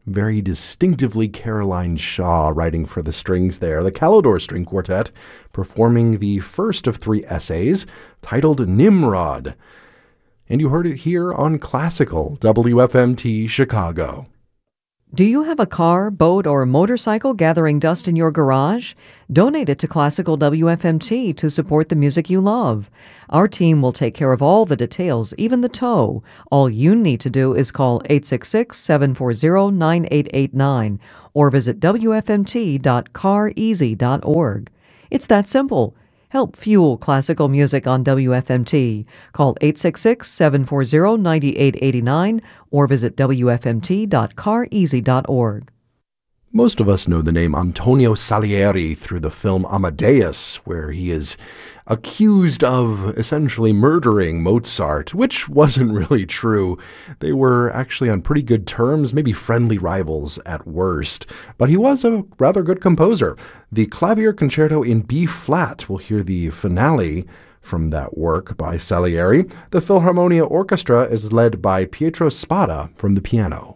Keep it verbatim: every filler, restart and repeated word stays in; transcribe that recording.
Very distinctively Caroline Shaw writing for the strings there. The Calidore String Quartet performing the first of three essays titled Nimrod. And you heard it here on Classical W F M T Chicago. Do you have a car, boat, or motorcycle gathering dust in your garage? Donate it to Classical W F M T to support the music you love. Our team will take care of all the details, even the tow. All you need to do is call eight six six, seven four zero, nine eight eight nine or visit W F M T dot car easy dot org. It's that simple. Help fuel classical music on W F M T. Call eight six six, seven four zero, nine eight eight nine or visit W F M T dot car easy dot org. Most of us know the name Antonio Salieri through the film Amadeus, where he is accused of essentially murdering Mozart, which wasn't really true. They were actually on pretty good terms, maybe friendly rivals at worst, but he was a rather good composer. The Clavier Concerto in B flat, we'll hear the finale from that work by Salieri. The Philharmonia Orchestra is led by Pietro Spada from the piano.